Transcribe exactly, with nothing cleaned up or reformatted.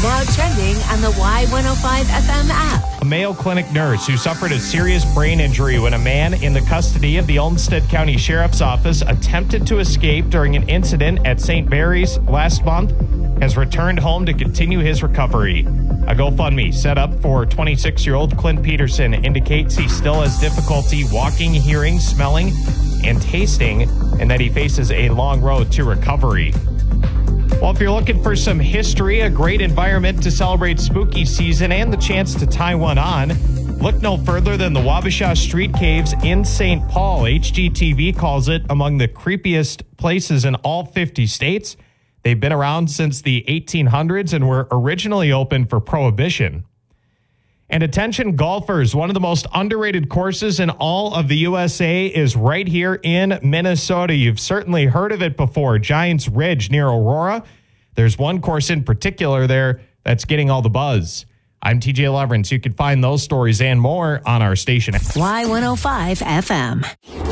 Now trending on the Y one oh five F M app. A Mayo Clinic nurse who suffered a serious brain injury when a man in the custody of the Olmsted County Sheriff's Office attempted to escape during an incident at Saint Mary's last month has returned home to continue his recovery. A GoFundMe set up for twenty-six-year-old Clint Peterson indicates he still has difficulty walking, hearing, smelling, and tasting, and that he faces a long road to recovery. Well, if you're looking for some history, a great environment to celebrate spooky season, and the chance to tie one on, look no further than the Wabasha Street Caves in Saint Paul. H G T V calls it among the creepiest places in all fifty states. They've been around since the eighteen hundreds and were originally open for Prohibition. And attention golfers, one of the most underrated courses in all of the U S A is right here in Minnesota. You've certainly heard of it before, Giants Ridge near Aurora. There's one course in particular there that's getting all the buzz. I'm T J Leverance. You can find those stories and more on our station. Y one oh five F M.